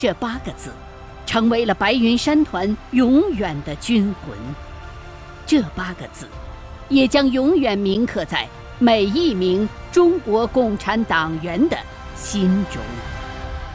这8个字，成为了白云山团永远的军魂。这8个字，也将永远铭刻在每一名中国共产党员的心中。